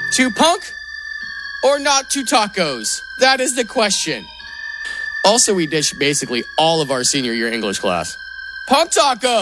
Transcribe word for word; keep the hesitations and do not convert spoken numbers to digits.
To punk or not to tacos? That is the question. Also, we ditched basically all of our senior year English class. Punk tacos!